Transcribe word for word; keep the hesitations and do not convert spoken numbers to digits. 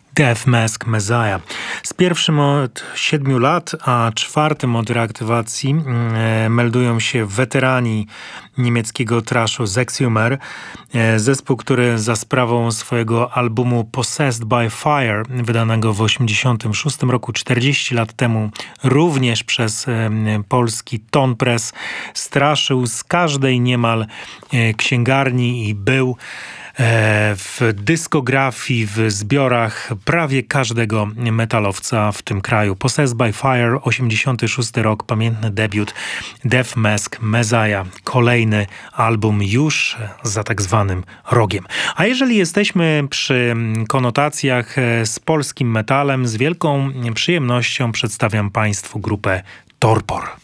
Death Mask Messiah. Z pierwszym od siedmiu lat, a czwartym od reaktywacji e, meldują się weterani niemieckiego trashu Sexhumer. E, zespół, który za sprawą swojego albumu Possessed by Fire, wydanego w osiemdziesiątym szóstym roku, czterdzieści lat temu, również przez e, polski Ton Press, straszył z każdej niemal e, księgarni i był w dyskografii, w zbiorach prawie każdego metalowca w tym kraju. Possessed by Fire, osiemdziesiąty szósty rok, pamiętny debiut Death Mask Messiah. Kolejny album już za tak zwanym rogiem. A jeżeli jesteśmy przy konotacjach z polskim metalem, z wielką przyjemnością przedstawiam Państwu grupę Torpor.